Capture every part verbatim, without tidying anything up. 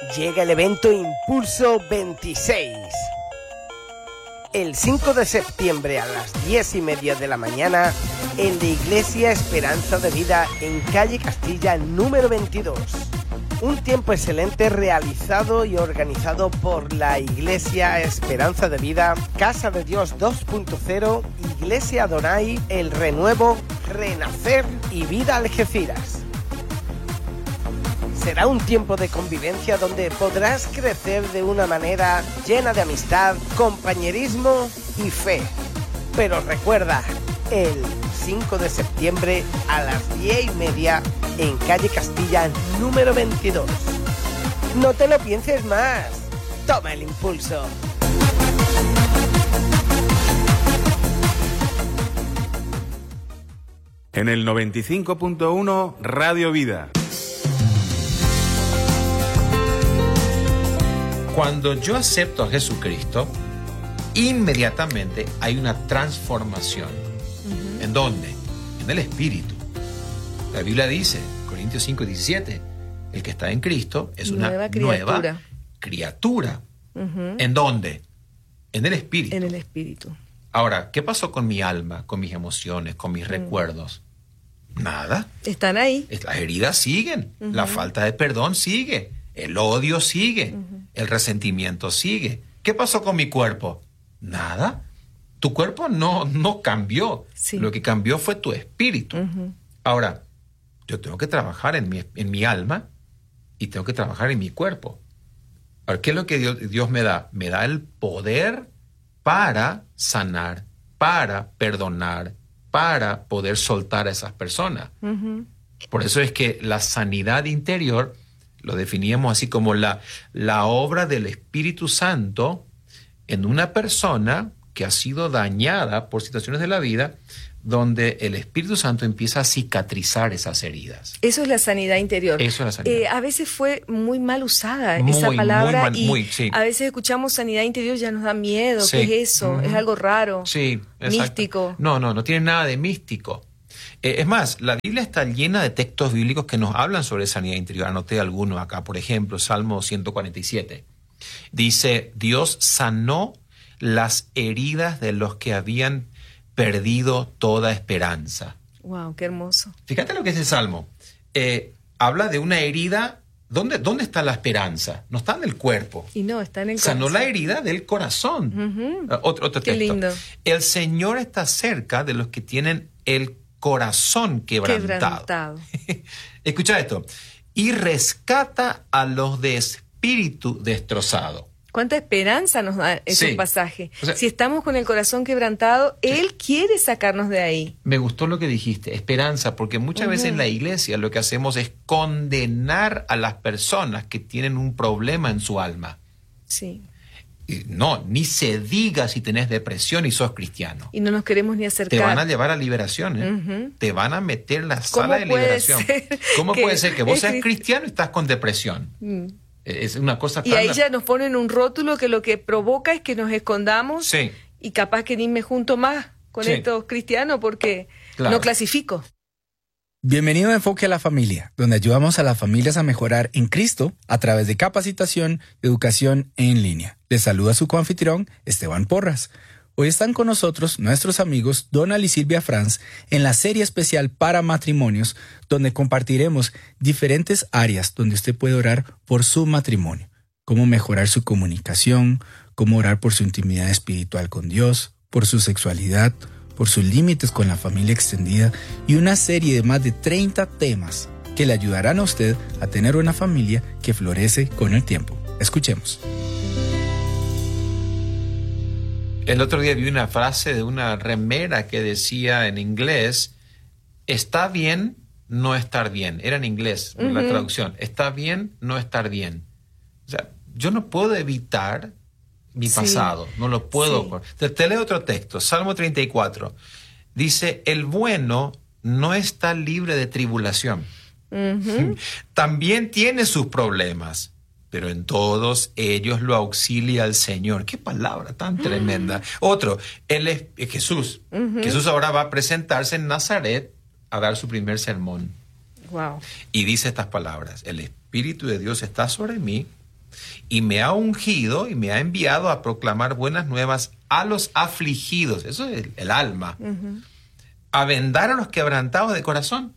llega el evento Impulso veintiséis. El cinco de septiembre a las diez y media de la mañana en la Iglesia Esperanza de Vida en calle Castilla número veintidós. Un tiempo excelente realizado y organizado por la Iglesia Esperanza de Vida, Casa de Dios dos punto cero, Iglesia Adonai, El Renuevo, Renacer y Vida Algeciras. Será un tiempo de convivencia donde podrás crecer de una manera llena de amistad, compañerismo y fe. Pero recuerda, el cinco de septiembre a las diez y media en calle Castilla número veintidós. No te lo pienses más. Toma el impulso. En el noventa y cinco punto uno Radio Vida. Cuando yo acepto a Jesucristo, inmediatamente hay una transformación. Uh-huh. ¿En dónde? En el espíritu. La Biblia dice, Corintios cinco diecisiete, el que está en Cristo es una nueva criatura. Nueva criatura. Uh-huh. ¿En dónde? En el espíritu. En el espíritu. Ahora, ¿qué pasó con mi alma, con mis emociones, con mis uh-huh. recuerdos? Nada. Están ahí. Las heridas siguen, uh-huh. la falta de perdón sigue, el odio sigue, uh-huh. el resentimiento sigue. ¿Qué pasó con mi cuerpo? Nada. Tu cuerpo no, no cambió. Sí. Lo que cambió fue tu espíritu. Uh-huh. Ahora, yo tengo que trabajar en mi, en mi alma y tengo que trabajar en mi cuerpo. Ahora, ¿qué es lo que Dios, Dios me da? Me da el poder para sanar, para perdonar, para poder soltar a esas personas. Uh-huh. Por eso es que la sanidad interior lo definíamos así como la, la obra del Espíritu Santo en una persona que ha sido dañada por situaciones de la vida, donde el Espíritu Santo empieza a cicatrizar esas heridas. Eso es la sanidad interior. Eso es la sanidad. Eh, a veces fue muy mal usada muy, esa palabra muy mal, y muy, sí. a veces escuchamos sanidad interior, ya nos da miedo. Sí. ¿Qué es eso? Uh-huh. Es algo raro. Sí, exacto. Místico. No, no, no tiene nada de místico. Eh, es más, la Biblia está llena de textos bíblicos que nos hablan sobre sanidad interior. Anoté algunos acá, por ejemplo, Salmo ciento cuarenta y siete. Dice, Dios sanó las heridas de los que habían perdido toda esperanza. Wow, qué hermoso. Fíjate lo que es el Salmo. Eh, habla de una herida. ¿Dónde, ¿Dónde está la esperanza? No está en el cuerpo. Y no, está en el corazón. Sanó la herida del corazón. Uh-huh. Uh, otro, otro qué texto. Lindo. El Señor está cerca de los que tienen el corazón quebrantado. quebrantado. Escucha esto. Y rescata a los de espíritu destrozado. ¿Cuánta esperanza nos da ese sí. pasaje? O sea, si estamos con el corazón quebrantado, sí. Él quiere sacarnos de ahí. Me gustó lo que dijiste, esperanza, porque muchas uh-huh. veces en la iglesia lo que hacemos es condenar a las personas que tienen un problema en su alma. Sí. Y no, ni se diga si tenés depresión y sos cristiano. Y no nos queremos ni acercar. Te van a llevar a liberación, ¿eh? Uh-huh. Te van a meter en la sala de liberación. ¿Cómo puede ser que vos seas cristiano y estás con depresión? Mm. Es una cosa tan... Y ahí ya nos ponen un rótulo que lo que provoca es que nos escondamos sí. y capaz que ni me junto más con sí. estos cristianos porque claro. no clasifico. Bienvenido a Enfoque a la Familia, donde ayudamos a las familias a mejorar en Cristo a través de capacitación y educación en línea. Les saluda su coanfitrión, Esteban Porras. Hoy están con nosotros nuestros amigos Donald y Silvia Franz en la serie especial para matrimonios, donde compartiremos diferentes áreas donde usted puede orar por su matrimonio, cómo mejorar su comunicación, cómo orar por su intimidad espiritual con Dios, por su sexualidad, por sus límites con la familia extendida y una serie de más de treinta temas que le ayudarán a usted a tener una familia que florece con el tiempo. Escuchemos. El otro día vi una frase de una remera que decía en inglés, está bien no estar bien. Era en inglés, uh-huh. la traducción. Está bien no estar bien. O sea, yo no puedo evitar mi sí. pasado, no lo puedo. Sí. Te, te leo otro texto, Salmo treinta y cuatro. Dice, el bueno no está libre de tribulación. Uh-huh. También tiene sus problemas, pero en todos ellos lo auxilia el Señor. ¡Qué palabra tan tremenda! Uh-huh. Otro, él es Jesús. Uh-huh. Jesús ahora va a presentarse en Nazaret a dar su primer sermón. Wow. Y dice estas palabras, el Espíritu de Dios está sobre mí y me ha ungido y me ha enviado a proclamar buenas nuevas a los afligidos, eso es el, el alma, uh-huh. a vendar a los quebrantados de corazón,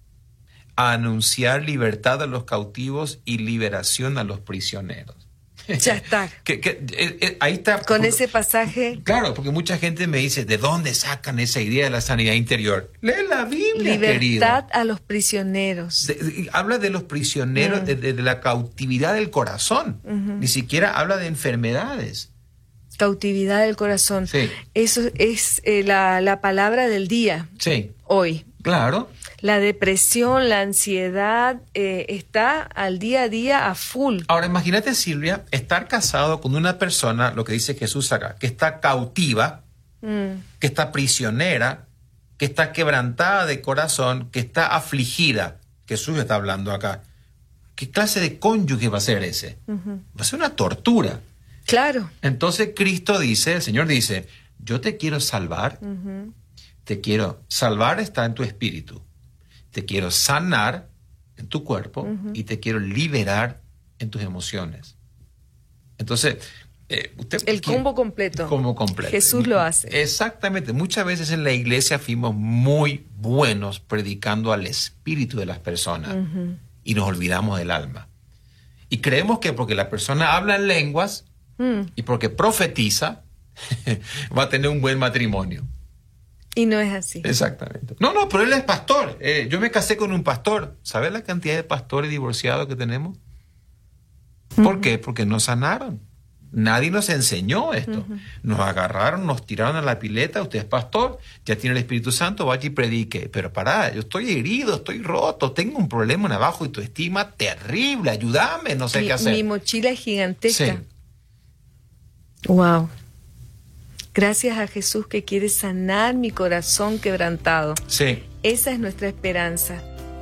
a anunciar libertad a los cautivos y liberación a los prisioneros. Ya está. que, que, eh, eh, ahí está. Con por, ese pasaje. Claro, porque mucha gente me dice, ¿de dónde sacan esa idea de la sanidad interior? Lee la Biblia, Libertad querido. a los prisioneros. De, de, habla de los prisioneros, mm. de, de, de la cautividad del corazón. Uh-huh. Ni siquiera habla de enfermedades. Cautividad del corazón. Sí. Eso es eh, la, la palabra del día. Sí. Hoy. Claro. La depresión, la ansiedad eh, está al día a día a full. Ahora, imagínate, Silvia, estar casado con una persona, lo que dice Jesús acá, que está cautiva, mm. que está prisionera, que está quebrantada de corazón, que está afligida. Jesús está hablando acá. ¿Qué clase de cónyuge va a ser ese? Uh-huh. Va a ser una tortura. Claro. Entonces Cristo dice, el Señor dice, yo te quiero salvar, uh-huh. te quiero salvar, está en tu espíritu. Te quiero sanar en tu cuerpo uh-huh. y te quiero liberar en tus emociones. Entonces, eh, usted... El combo completo. Combo completo. Jesús lo hace. Exactamente. Muchas veces en la iglesia fuimos muy buenos predicando al espíritu de las personas uh-huh. y nos olvidamos del alma. Y creemos que porque la persona habla en lenguas uh-huh. y porque profetiza, va a tener un buen matrimonio. Y no es así. Exactamente. No, no, pero él es pastor. Eh, yo me casé con un pastor. ¿Sabes la cantidad de pastores divorciados que tenemos? ¿Por uh-huh. qué? Porque nos sanaron. Nadie nos enseñó esto. Uh-huh. Nos agarraron, nos tiraron a la pileta. Usted es pastor, ya tiene el Espíritu Santo, vaya y predique. Pero pará, yo estoy herido, estoy roto, tengo un problema en abajo y tu estima terrible. Ayúdame, no sé mi, qué hacer. Mi mochila es gigantesca. Sí. Wow. Gracias a Jesús que quiere sanar mi corazón quebrantado. Sí. Esa es nuestra esperanza.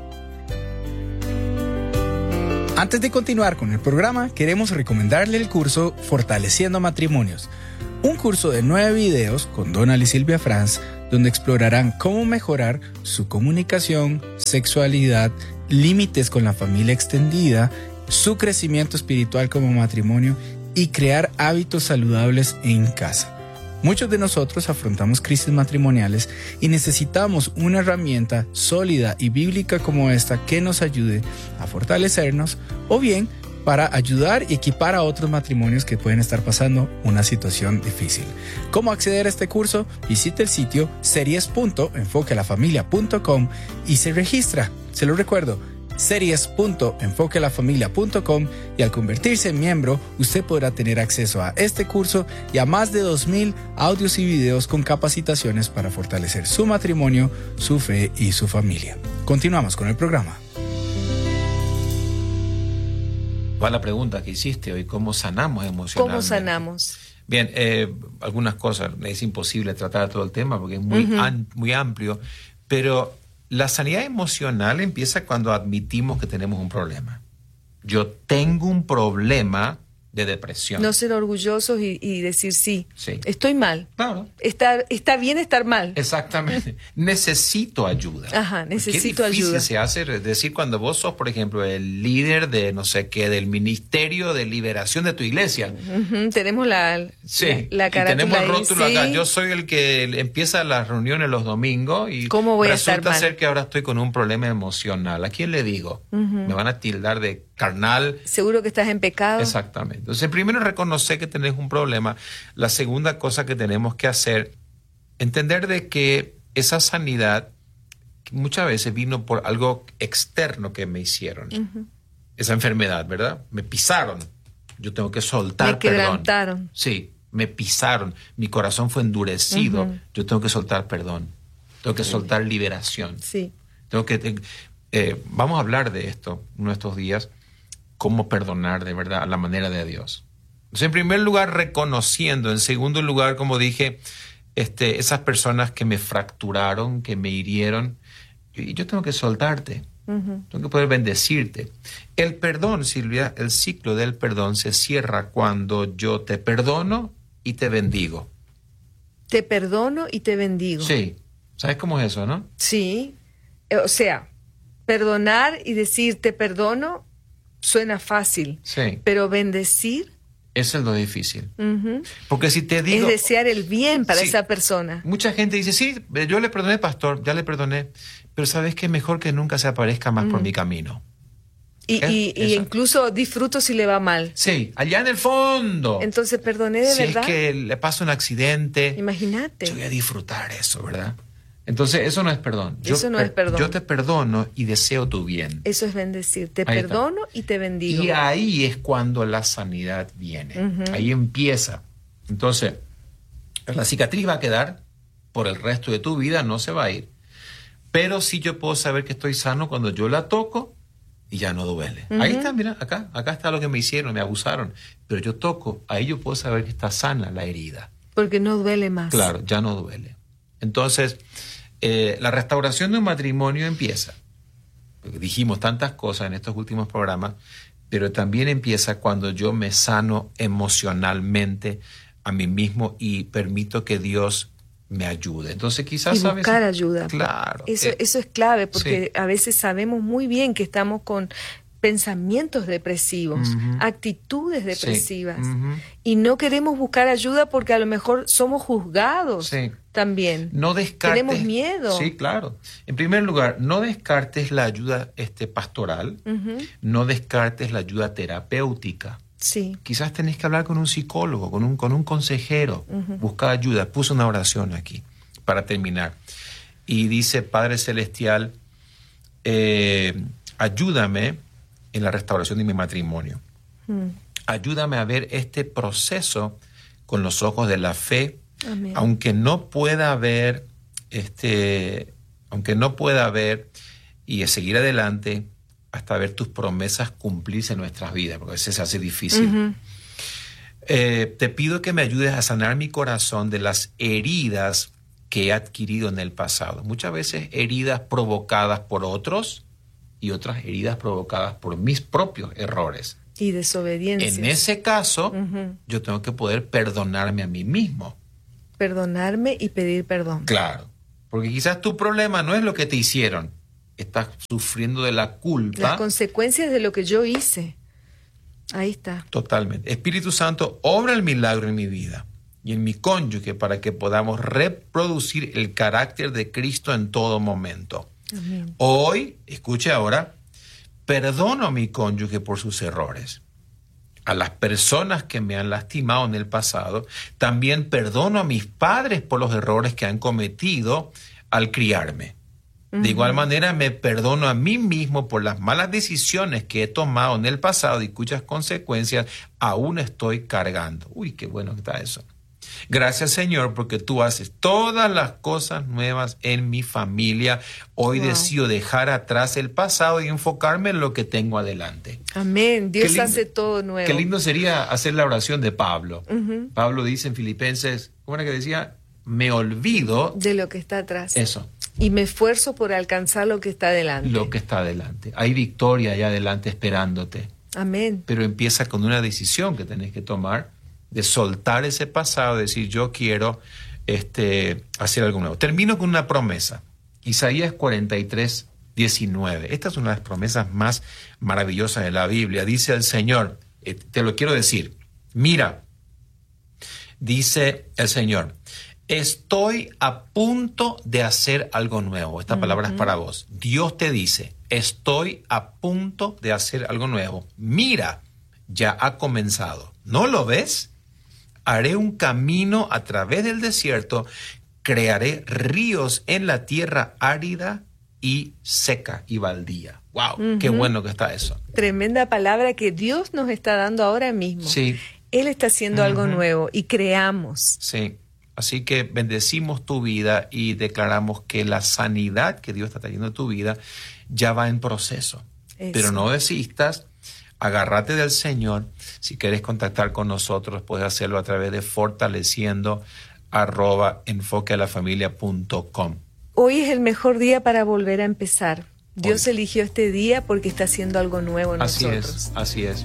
Antes de continuar con el programa, queremos recomendarle el curso Fortaleciendo Matrimonios. Un curso de nueve videos con Donald y Silvia Franz, donde explorarán cómo mejorar su comunicación, sexualidad, límites con la familia extendida, su crecimiento espiritual como matrimonio y crear hábitos saludables en casa. Muchos de nosotros afrontamos crisis matrimoniales y necesitamos una herramienta sólida y bíblica como esta que nos ayude a fortalecernos o bien para ayudar y equipar a otros matrimonios que pueden estar pasando una situación difícil. ¿Cómo acceder a este curso? Visite el sitio series punto enfoque a la familia punto com y se registra. Se lo recuerdo, series punto enfoque a la familia punto com, y al convertirse en miembro, usted podrá tener acceso a este curso y a más de dos mil audios y videos con capacitaciones para fortalecer su matrimonio, su fe y su familia. Continuamos con el programa. Va la pregunta que hiciste hoy, ¿cómo sanamos emocionalmente? ¿Cómo sanamos? Bien, eh, algunas cosas, es imposible tratar todo el tema porque es muy, uh-huh. an, muy amplio, pero la sanidad emocional empieza cuando admitimos que tenemos un problema. Yo tengo un problema de depresión. No ser orgullosos y, y decir sí, sí, estoy mal. Claro. Está, está bien estar mal. Exactamente. Necesito ayuda. Ajá, necesito Qué difícil ayuda. se hace decir cuando vos sos, por ejemplo, el líder de no sé qué, del ministerio de liberación de tu iglesia. Uh-huh. Tenemos la, sí. la, la carátula. Y tenemos el rótulo ahí, acá. sí. Yo soy el que empieza las reuniones los domingos y ¿cómo voy resulta a estar mal? ser que ahora estoy con un problema emocional. ¿A quién le digo? Uh-huh. Me van a tildar de carnal. Seguro que estás en pecado. Exactamente. Entonces, primero reconocer que tenés un problema. La segunda cosa que tenemos que hacer, entender de que esa sanidad muchas veces vino por algo externo que me hicieron. Uh-huh. Esa enfermedad, ¿verdad? Me pisaron. Yo tengo que soltar me quebrantaron. Perdón. Sí, me pisaron. Mi corazón fue endurecido. Uh-huh. Yo tengo que soltar perdón. Tengo que sí. soltar liberación. Sí. Tengo que... Eh, vamos a hablar de esto en nuestros días. Cómo perdonar de verdad a la manera de Dios. Entonces, en primer lugar, reconociendo. En segundo lugar, como dije, este, esas personas que me fracturaron, que me hirieron, y yo tengo que soltarte. Uh-huh. Tengo que poder bendecirte. El perdón, Silvia, el ciclo del perdón se cierra cuando yo te perdono y te bendigo. Te perdono y te bendigo. Sí. ¿Sabes cómo es eso, no? Sí. O sea, perdonar y decir te perdono suena fácil, Sí. pero bendecir Eso es lo difícil. uh-huh, Porque si te digo... es desear el bien para Sí. esa persona. Mucha gente dice, sí, yo le perdoné, pastor, ya le perdoné, pero ¿sabes qué? Mejor que nunca se aparezca más Mm. por mi camino. Y, ¿Eh? y, y Eso. incluso disfruto si le va mal. Sí, allá en el fondo. Entonces perdoné de si verdad. es que le pasa un accidente, Imagínate. yo voy a disfrutar eso, ¿verdad? Entonces, eso no es perdón. Yo Eso no per- es perdón. Yo te perdono y deseo tu bien. Eso es bendecir. Te Ahí está. perdono y te bendigo. Y ahí es cuando la sanidad viene. Ujú. Ahí empieza. Entonces, la cicatriz va a quedar por el resto de tu vida, no se va a ir. Pero sí yo puedo saber que estoy sano cuando yo la toco y ya no duele. Ujú. Ahí está, mira, acá, acá está lo que me hicieron, me abusaron. Pero yo toco, ahí yo puedo saber que está sana la herida. Porque no duele más. Claro, ya no duele. Entonces, eh, la restauración de un matrimonio empieza. Porque dijimos tantas cosas en estos últimos programas, pero también empieza cuando yo me sano emocionalmente a mí mismo y permito que Dios me ayude. Entonces, quizás Y sabes. buscar ayuda. Claro. Eso, eh, eso es clave porque sí. a veces sabemos muy bien que estamos con pensamientos depresivos, Ujú. actitudes depresivas, Sí. Ujú. y no queremos buscar ayuda porque a lo mejor somos juzgados Sí. también. No descartes. Tenemos miedo. Sí, claro. En primer lugar, no descartes la ayuda este, pastoral, Ujú. no descartes la ayuda terapéutica. Sí. Quizás tenés que hablar con un psicólogo, con un, con un consejero, Ujú. buscar ayuda. Puse una oración aquí para terminar. Y dice, Padre Celestial, eh, ayúdame en la restauración de mi matrimonio. Mm. Ayúdame a ver este proceso con los ojos de la fe, Amén. aunque no pueda ver, este, aunque no pueda ver y seguir adelante hasta ver tus promesas cumplirse en nuestras vidas, porque a veces se hace difícil. Ujú. Eh, te pido que me ayudes a sanar mi corazón de las heridas que he adquirido en el pasado. Muchas veces heridas provocadas por otros y otras heridas provocadas por mis propios errores. Y desobediencia. En ese caso, Ujú. yo tengo que poder perdonarme a mí mismo. Perdonarme y pedir perdón. Claro. Porque quizás tu problema no es lo que te hicieron. Estás sufriendo de la Las culpa. consecuencias de lo que yo hice. Ahí está. Totalmente. Espíritu Santo, obra el milagro en mi vida y en mi cónyuge para que podamos reproducir el carácter de Cristo en todo momento. Amén. Hoy, escuche ahora, perdono a mi cónyuge por sus errores. A las personas que me han lastimado en el pasado, también perdono a mis padres por los errores que han cometido al criarme. De igual manera, me perdono a mí mismo por las malas decisiones que he tomado en el pasado y cuyas consecuencias aún estoy cargando. Uy, qué bueno que está eso. Gracias, Señor, porque tú haces todas las cosas nuevas en mi familia. Hoy Wow. decido dejar atrás el pasado y enfocarme en lo que tengo adelante. Amén. Dios Qué lindo- hace todo nuevo. Qué lindo sería hacer la oración de Pablo. Ujú. Pablo dice en Filipenses, ¿cómo era que decía? Me olvido De lo que está atrás. eso. Y me esfuerzo por alcanzar lo que está adelante. Lo que está adelante. Hay victoria allá adelante esperándote. Amén. Pero empieza con una decisión que tenés que tomar de soltar ese pasado, decir yo quiero este, hacer algo nuevo. Termino con una promesa. Isaías cuarenta y tres, diecinueve. Esta es una de las promesas más maravillosas de la Biblia. Dice el Señor, eh, te lo quiero decir, mira, dice el Señor, estoy a punto de hacer algo nuevo. Esta palabra es para vos. Dios te dice, estoy a punto de hacer algo nuevo. Mira, ya ha comenzado. ¿No lo ves? Haré un camino a través del desierto, crearé ríos en la tierra árida y seca y baldía. ¡Wow! ¡Qué bueno que está eso! Tremenda palabra que Dios nos está dando ahora mismo. Sí. Él está haciendo algo nuevo y creamos. Sí. Así que bendecimos tu vida y declaramos que la sanidad que Dios está trayendo a tu vida ya va en proceso. Eso. Pero no desistas, agárrate del Señor. Si quieres contactar con nosotros, puedes hacerlo a través de fortaleciendo arroba enfoquealafamilia punto com. Hoy es el mejor día para volver a empezar. Dios Hoy. eligió este día porque está haciendo algo nuevo en Así nosotros. es, así es.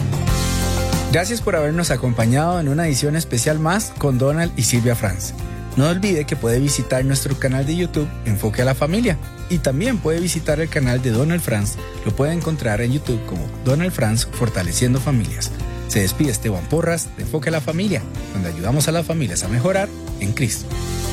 Gracias por habernos acompañado en una edición especial más con Donald y Silvia Franz. No olvide que puede visitar nuestro canal de YouTube Enfoque a la Familia y también puede visitar el canal de Donald Franz. Lo puede encontrar en YouTube como Donald Franz Fortaleciendo Familias. Se despide Esteban Porras de Enfoque a la Familia, donde ayudamos a las familias a mejorar en Cristo.